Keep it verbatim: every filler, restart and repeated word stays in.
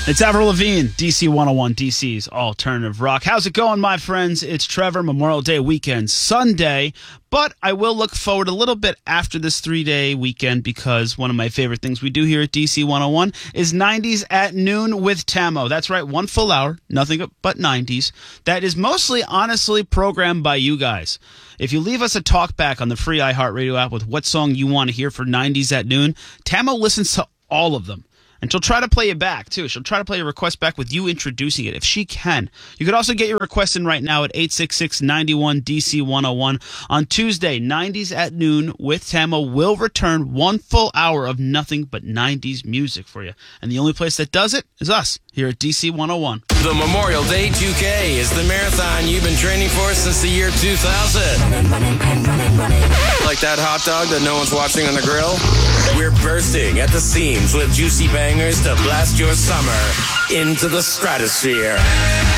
It's Avril Lavigne, D C one oh one, D C's Alternative Rock. How's it going, my friends? It's Trevor, Memorial Day weekend, Sunday. But I will look forward a little bit after this three-day weekend because one of my favorite things we do here at D C one oh one is nineties at noon with Tamo. That's right, one full hour, nothing but nineties. That is mostly, honestly, programmed by you guys. If you leave us a talk back on the free iHeartRadio app with what song you want to hear for nineties at noon, Tamo listens to all of them. And she'll try to play it back, too. She'll try to play your request back with you introducing it, if she can. You could also get your request in right now at eight six six, nine one, D C one oh one. On Tuesday, nineties at noon with Tamo will return one full hour of nothing but nineties music for you. And the only place that does it is us, here at D C one oh one. The Memorial Day two K is the marathon you've been training for since the year two thousand. Like that hot dog that no one's watching on the grill? We're bursting at the seams with juicy bangers to blast your summer into the stratosphere.